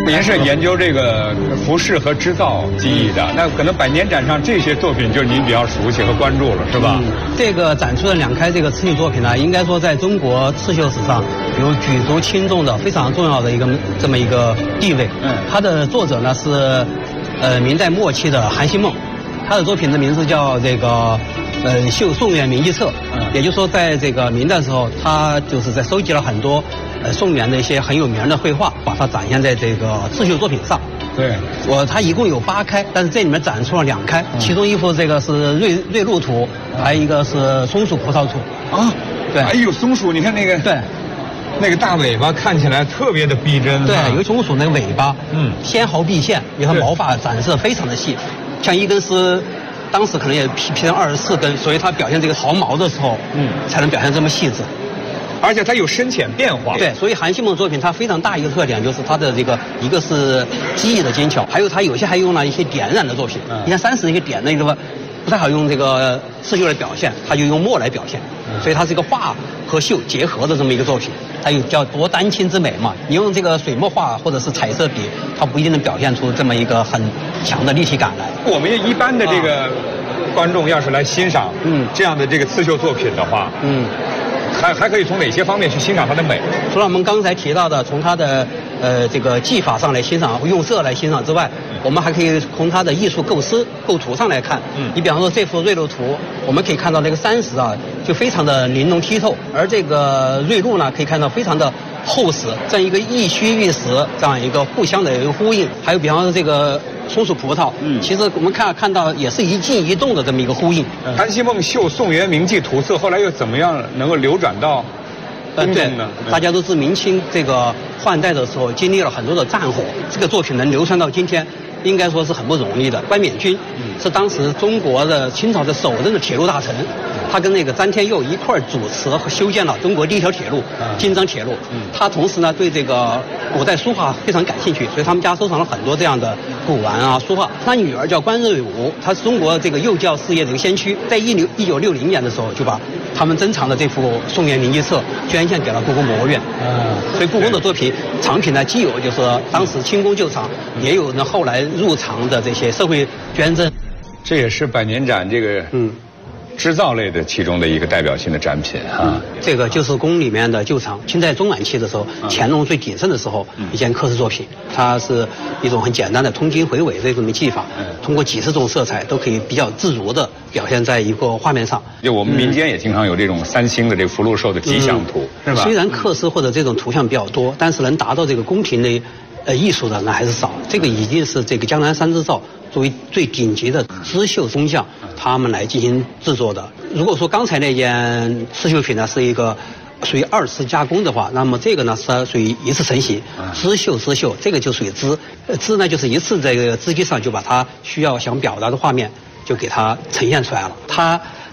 您是研究这个服饰和织造技艺的，那可能百年展上这些作品就是您比较熟悉和关注了，是吧？ 这个展出的2开这个刺绣作品呢，应该说在中国刺绣史上有举足轻重的非常重要的这么一个地位。它的作者呢是明代末期的韩希孟，他的作品的名字叫这个绣宋元明记册。也就是说，在这个明代的时候，他就是在收集了很多宋元的一些很有名的绘画，把它展现在这个刺绣作品上。 对， 它一共有8开，但是这里面展出了2开，其中一幅这个是瑞鹿图，还有一个是松鼠葡萄图。 啊， 对， 哎呦，松鼠，你看那个， 对， 那个大尾巴看起来特别的逼真。 对，有松鼠那个尾巴，纤毫毕现，你看毛发展示的非常的细，像一根丝。当时可能也劈成24根，所以它表现这个毫毛的时候，才能表现这么细致， 而且它有深浅变化。 对，所以韩希孟作品它非常大一个特点就是它的这个一个是技艺的精巧，还有它有些还用了一些点染的作品。你看30那些点那个不太好用这个刺绣来表现，它就用墨来表现，所以它是一个画和绣结合的这么一个作品。它有叫夺丹青之美嘛，你用这个水墨画或者是彩色笔，它不一定能表现出这么一个很强的立体感来。 我们一般的这个观众要是来欣赏这样的这个刺绣作品的话，还可以从哪些方面去欣赏它的美？ 除了我们刚才提到的从它的这个技法上来欣赏，用色来欣赏之外，我们还可以从它的艺术构思构图上来看。你比方说这幅瑞鹿图，我们可以看到那个山石啊就非常的玲珑剔透，而这个瑞鹿呢可以看到非常的厚实，这样一个一虚一实，这样一个互相的一个呼应。还有比方说这个松鼠葡萄，其实我们看到也是一静一动的这么一个呼应。 韩希孟绣宋元明记图册，后来又怎么样能够流转到公众呢？ 大家都知明清这个换代的时候经历了很多的战火，这个作品能流传到今天，应该说是很不容易的。关勉钧是当时中国的清朝的首任的铁路大臣，他跟那个詹天佑一块儿主持和修建了中国第一条铁路京张铁路。他同时呢对这个古代书画非常感兴趣，所以他们家收藏了很多这样的古玩啊书画。他女儿叫关瑞武，她是中国这个幼教事业的一个先驱，在1960年的时候就把他们珍藏的这幅宋元明记册捐献给了故宫博物院。所以故宫的作品藏品呢，既有就是当时清宫旧藏，也有呢后来入藏的这些社会捐赠。 这也是百年展这个织造类的其中的一个代表性的展品啊。 这个就是宫里面的旧藏，清代中晚期的时候，乾隆最鼎盛的时候，一件刻字作品，它是一种很简单的通经回尾的这么技法，通过几十种色彩都可以比较自如的表现在一个画面上。 就我们民间也经常有这种3星的这个福禄寿的吉祥图，是吧？ 虽然刻丝或者这种图像比较多，但是能达到这个宫廷的艺术的那还是少。这个已经是这个江南三织造作为最顶级的织绣工匠，他们来进行制作的。如果说刚才那件刺绣品呢是一个属于2次加工的话，那么这个呢是属于1次成型，织绣，这个就属于织。织呢就是一次这个织机上就把它需要想表达的画面就给它呈现出来了。它